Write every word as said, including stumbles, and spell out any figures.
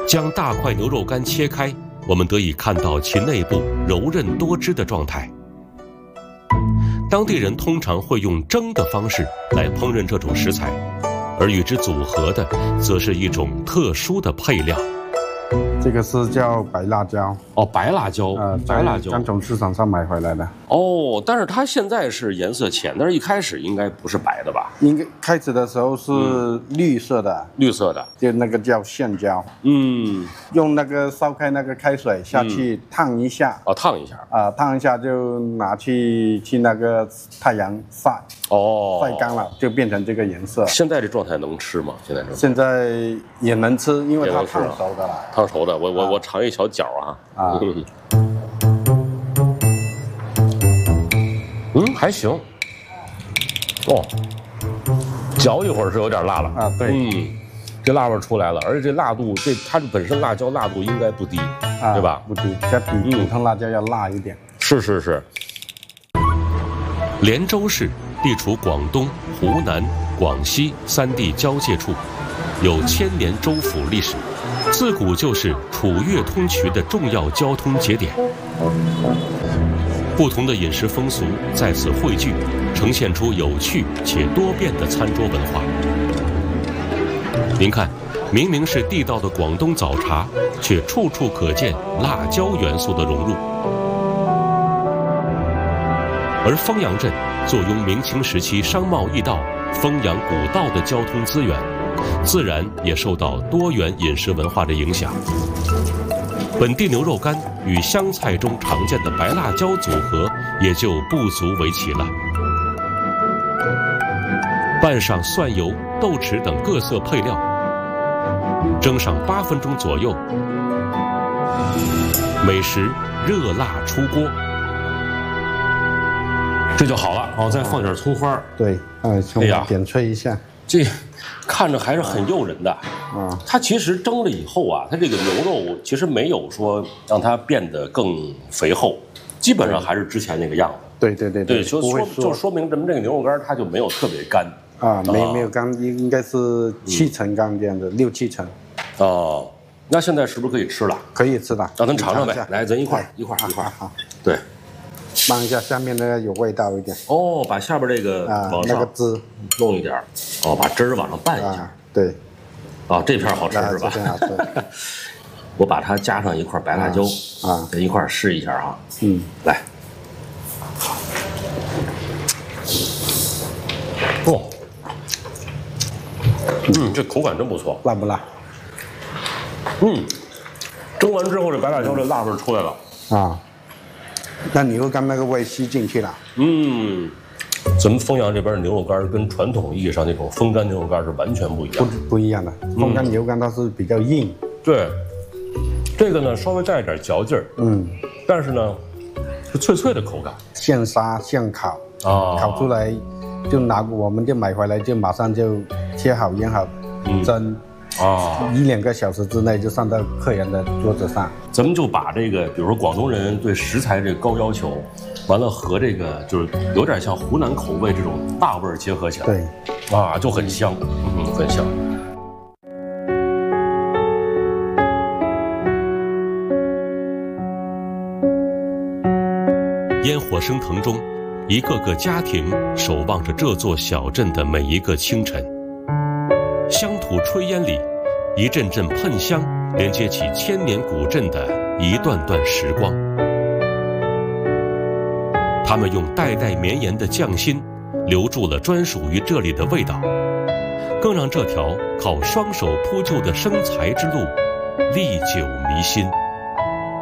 将大块牛肉干切开，我们得以看到其内部柔韧多汁的状态。当地人通常会用蒸的方式来烹饪这种食材，而与之组合的则是一种特殊的配料。 这个是叫白辣椒哦，白辣椒， 呃， 白辣椒刚从市场上买回来的。 哦，但是它现在是颜色浅，但是一开始应该不是白的吧？ 应该开始的时候是绿色的， 嗯、绿色的， 就那个叫线椒。嗯，用那个烧开那个开水下去烫一下。 嗯、哦，烫一下。 啊、呃，烫一下就拿去去那个太阳晒。哦，晒干了就变成这个颜色。 现在这状态能吃吗？现在这现在也能吃，因为它烫熟的了。 烫熟的，我我、啊、我尝一小角啊。啊。嗯，还行。哦，嚼一会儿是有点辣了啊。对。 嗯，这辣味出来了，而且这辣度，这它本身辣椒辣度应该不低，啊、对吧？ 不低，这比普通辣椒要辣一点。 嗯、是是是。连州市地处广东、湖南、广西三地交界处，有千年州府历史，自古就是楚粤通衢的重要交通节点。不同的饮食风俗在此汇聚，呈现出有趣且多变的餐桌文化。您看，明明是地道的广东早茶，却处处可见辣椒元素的融入。而丰阳镇坐拥明清时期商贸驿道丰阳古道的交通资源，自然也受到多元饮食文化的影响。本地牛肉干与湘菜中常见的白辣椒组合也就不足为奇了。拌上蒜油、豆豉等各色配料，蒸上八分钟左右，美食热辣出锅。这就好了哦，再放点葱花。 对，哎，葱花点缀一下。 这看着还是很诱人的。啊，它其实蒸了以后啊，它这个牛肉其实没有说让它变得更肥厚，基本上还是之前那个样子。 对对对对，就说就说明咱们这个牛肉干它就没有特别干。 啊，没没有干，应该是七成干这样的，六七成。 哦，那现在是不是可以吃了？ 可以吃的， 让咱尝尝呗。来，咱一块一块一块。好，对。 帮一下下面那个有味道一点哦，把下边这个往上、 啊、那个汁弄一点，哦，把汁儿往上拌一下。 啊、对， 啊、哦，这片好吃是吧？ 好吃。 我把它加上一块白辣椒啊， 这一块试一下啊。嗯，来。哦，嗯，这口感真不错。 辣不辣？ 嗯，蒸完之后这白辣椒这辣味出来了啊。那牛肉干那个味吸进去了。 嗯，咱们丰阳这边的牛肉干跟传统意义上那种风干牛肉干是完全不一样， 不不一样的。风干牛肉干它是比较硬， 嗯、对，这个呢稍微带一点嚼劲儿，嗯，但是呢是脆脆的口感。 现杀现烤啊，烤出来就拿我们就买回来就马上就切好腌好，嗯、蒸。啊，一两个小时之内就上到客人的桌子上。 咱们就把这个，比如说广东人对食材这个高要求，完了和这个就是有点像湖南口味这种大味儿结合起来， 对， 啊，就很香，嗯，很香。烟火升腾中，一个个家庭守望着这座小镇的每一个清晨。乡土炊烟里，一阵阵喷香连接起千年古镇的一段段时光。他们用代代绵延的匠心，留住了专属于这里的味道，更让这条靠双手铺就的生财之路历久弥新。